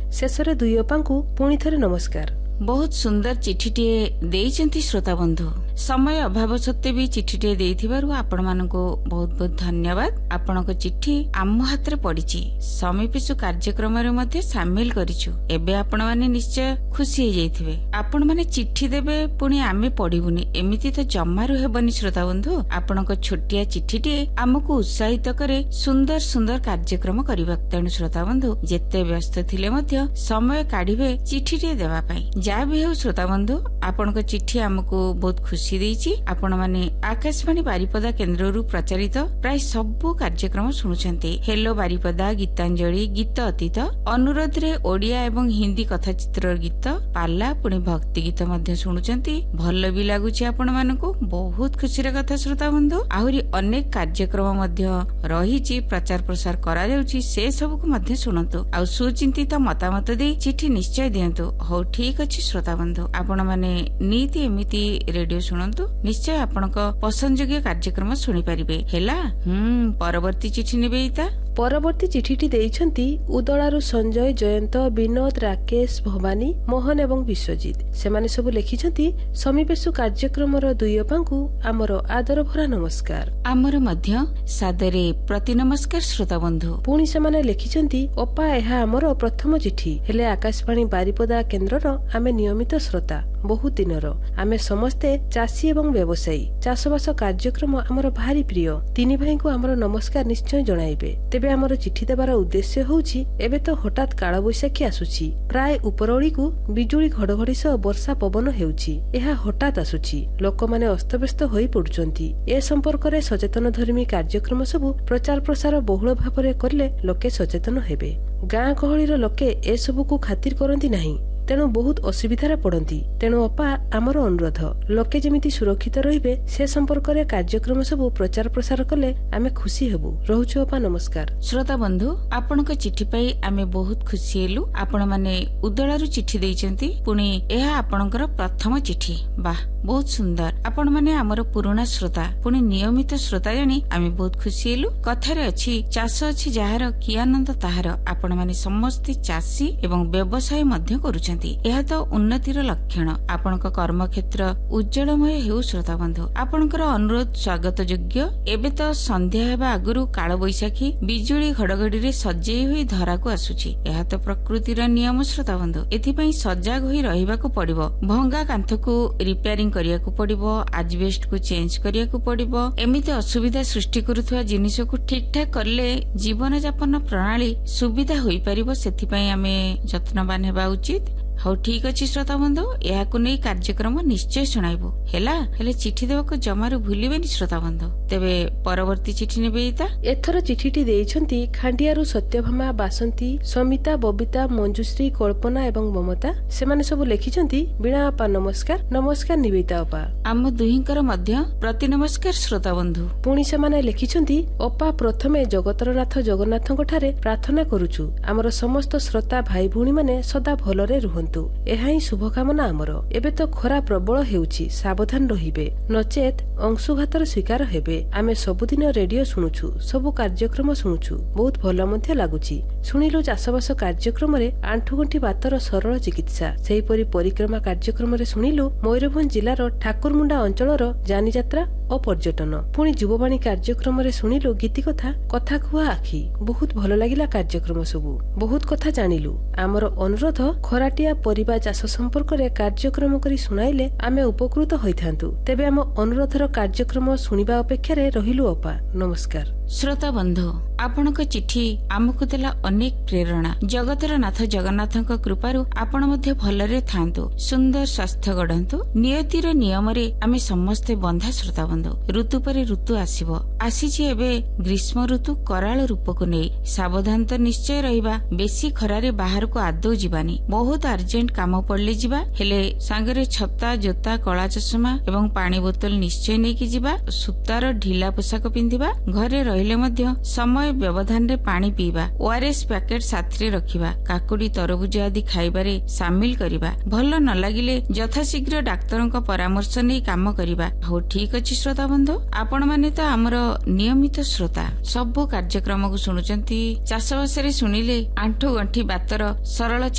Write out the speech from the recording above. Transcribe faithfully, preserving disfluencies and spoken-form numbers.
शेषरे दुई अपांकु पुणी थरे नमस्कार। बहुत सुंदर चिठीटीए देइचंती श्रोता बंधु। समय अभाव सत्वे भी चिठीटीए देइथिबारु आपण मानको बहुत बहुत धन्यवाद। आपणको चिठी आम हाथ रे पड़िछि, समीपिसु कार्यक्रम रे मध्ये शामिल करिछु। एबे आपण माने निश्चय खुशी हे जाइथिबे। आपण माने चिठी देबे पुणी आमे पढिबुनी, एमिति त जम्मारु हेबनी श्रोता बंधु। आपणको छोटिया चिठीटीए आमको उत्साहित करे सुंदर सुंदर कार्यक्रम करिबा। तेणु श्रोता बंधु जेते व्यस्त थिले मध्ये समय काढिबे चिठीटीए देबा पई। जा भी हो श्रोता बंधु, आपण को चिठी आमको बहुत खुशी देइछि। आपण माने आकाशवाणी बारिपदा केन्द्ररू प्रचारित प्राय सबु कार्यक्रम सुनुछंती। हेलो बारिपदा, गीतांजलि, गीत अतीत, अनुरोध रे ओडिया एवं हिंदी कथाचित्र गीत, पाला पुणी भक्ति गीत मध्ये सुनुछंती। भल भी लागुछि आपण मानको, बहुत खुशी रे कथा श्रोता बंधु। आहुरी अनेक कार्यक्रम मध्ये रहिछि, प्रचार प्रसार करा जाउछि, से सब को मध्ये सुनंतु। आ सुचिंतित मतामत दे चिठी निश्चय दियंतु। हो ठीक अछि श्रोता बंधु, आपण माने नीति एमिति रेडियो सुनंतु, निश्चय आपणक पसंदयोग्य कार्यक्रम सुनि परिबे। हेला हम परवर्ती चिठी नेबेइता। परवर्ती चिठीटी देइछंती उदलारु संजय, जयंत, विनोद, राकेश, भवानी, मोहन एवं विश्वजित। सेमाने सब लिखिछंती समीपेसु कार्यक्रमर दुई अपांकु आमर आदर भरा नमस्कार। आमर मध्य सादरे प्रति नमस्कार श्रोता बंधु। पुणी सेमाने लिखिछंती अपा एहा आमर प्रथम चिठी, हेले आकाशवाणी बारिपदा केन्द्रर आमे नियमित श्रोता। बहुत दिनर आमे समस्ते चाषी एवं व्यवसायी। चाषबास कार्यक्रम आमर भारी प्रिय। तीन भाई को आमर नमस्कार निश्चय जणाइबे। तेबे आमर चिठी देबार उद्देश्य होउछि, एबे तो हठात काल बैशाखी आसुछि। प्राय उपरओळी को बिजुली घड़घड़ी सह वर्षा पवन हेउछि। एहा हठात आसुछि, लोक माने अस्तव्यस्त होई पडुचंती। ए संपर्क रे सचेतन धर्मी कार्यक्रम सबु प्रचार प्रसार बहुल भाबरे करले लोके सचेतन हेबे। गाँ गहळीर लोके ए सबु को खातिर करंती नाही, तेणु बहुत असुविधार पड़ती। तेणु अपा आमर अनुरोध, लोके जेमिति सुरक्षित रहिबे से संपर्क रे कार्यक्रम सब प्रचार प्रसार कले आमे खुशी हेबु। रहुछु अपा नमस्कार। श्रोता बंधु, आपनक चिठी पाई आमे बहुत खुशी हेलु। आपण माने उदलारु चिठी देइचंती, पुणी एहा आपनकर प्रथम चिठी। वाह, बहुत सुंदर। आपण माने आमर पुराना श्रोता, पुणी नियमित श्रोता जानी आमे बहुत खुशी हेलु। कथारे अछि, चाष अछि जाहार कि आनंद ताहार। आपण माने समस्त चाषी एवं व्यवसाय मध्य करूछंती। यह तो उन्नतिर लक्षण। आपणक कर्म क्षेत्र उज्जवलमय हेउ श्रोता बंधु। आपणकर अनुरोध स्वागत योग्य। एबे तो संध्या हेबा आगुरु काल बैशाखी बिजुली घड़घड़ी रे सजेई होई धरा को आसुछि। यह तो प्रकृतिर नियम श्रोता बंधु। एथिपई सजाग होई रहिबाकू पड़िबो। भंगा कांथकू रिपेयरिंग करियाकू पड़िबो, आजबेस्ट को चेंज करियाकू पड़िबो। एमिति असुविधा सृष्टि करुथुवा जिनिस को ठीक ठाक करले जीवन यापन प्रणाली सुविधा होई परिबो। सेथिपई आमे यत्नवान हेबा उचित। हौ ठीक अछि श्रोता बंधु, याकु नै कार्यक्रम निश्चय सुनाइबो। हेला हेले चिठी देबाकू जमारु भूलिबेनी श्रोता बंधु। तेबे परवर्ती चिठी नेबेइता। एथर चिठीटी देइछंती खांडियारु सत्यभामा, बासंती, समिता, बबिता, मंजुश्री, कल्पना एवं ममता। सेमाने सब लिखिछंती बिना अपा नमस्कार। नमस्कार निवेदिता अपा। आम दुहिंकर मध्य प्रति नमस्कार श्रोता बंधु। पुणी सेमाने लिखिछंती अपा प्रथमे जगतरनाथ जगन्नाथଙ୍କ ठारे प्रार्थना करूछु, आमर समस्त श्रोता भाई भौणी माने सदा भलरे रुहन्तु। ଏହା ହିଁ ଶୁଭକାମନା ଆମର। ଏବେ ତ ଖରା ପ୍ରବଳ ହେଉଛି, ସାବଧାନ ରହିବେ, ନଚେତ ଅଂଶୁଘାତର ଶିକାର ହେବେ। ଆମେ ସବୁଦିନ ରେଡିଓ ଶୁଣୁଛୁ, ସବୁ କାର୍ଯ୍ୟକ୍ରମ ଶୁଣୁଛୁ, ବହୁତ ଭଲ ମଧ୍ୟ ଲାଗୁଛି। ଶୁଣିଲୁ ଚାଷବାସ କାର୍ଯ୍ୟକ୍ରମରେ ଆଣ୍ଠୁଗଣ୍ଠି ବାତର ସରଳ ଚିକିତ୍ସା। ସେହିପରି ପରିକ୍ରମା କାର୍ଯ୍ୟକ୍ରମରେ ଶୁଣିଲୁ ମୟୂରଭଞ୍ଜ ଜିଲ୍ଲାର ଠାକୁରମୁଣ୍ଡା ଅଞ୍ଚଳର ଯାନିଯାତ୍ରା ଓ ପର୍ଯ୍ୟଟନ। ପୁଣି ଯୁବବାଣୀ କାର୍ଯ୍ୟକ୍ରମରେ ଶୁଣିଲୁ ଗୀତିକଥା, କଥା କୁହା ଆଖି। ବହୁତ ଭଲ ଲାଗିଲା କାର୍ଯ୍ୟକ୍ରମ ସବୁ, ବହୁତ କଥା ଜାଣିଲୁ। ଆମର ଅନୁରୋଧ, ଖରାଟିଆ ପରିବା ଚାଷ ସମ୍ପର୍କରେ କାର୍ଯ୍ୟକ୍ରମ କରି ଶୁଣାଇଲେ ଆମେ ଉପକୃତ ହୋଇଥାନ୍ତୁ। ତେବେ ଆମ ଅନୁରୋଧର କାର୍ଯ୍ୟକ୍ରମ ଶୁଣିବା ଅପେକ୍ଷାରେ ରହିଲୁ ଅପା। ନମସ୍କାର। श्रोता बंधु, आपणक चिठी आमको देला अनेक प्रेरणा। जगतर नाथ जगन्नाथଙ୍କ कृपारु आपण मध्ये भलरे थांतु, सुंदर स्वास्थ्य गढंतु। नियतिर नियमरे आमे समस्ते बंधा श्रोता बंधु। ऋतु परे ऋतु आसीबो, आसीछि एबे ग्रीष्म ऋतु कराळ रूपको नै। सावधान तो निश्चय रहिबा। बेसी खरारे बाहर को आदौ जिबानी। बहुत अर्जेंट काम पड़ले जिबा, हेले सांगरे छता, जोता, कला चश्मा एवं पानी बोतल निश्चय नै कि जिबा। सूतार ढिला पोशाक पिंधिबा। घरे रहिले मध्य समय व्यवधान रे पानी पीबा। ORS packet साथरे रखिबा। काकुडी, तरबुज आदि खाइबारे सामिल करिबा। भल न लागिले यथाशीघ्र डाक्तरक परामर्श नै काम करिबा। हो ठीक अछि श्रोता बंधु, आपण माने तो हमर नियमित श्रोता। सब कार्यक्रम को सुनुचंती। चाषबास रे सुनिले आंठु गंठी बातर सरल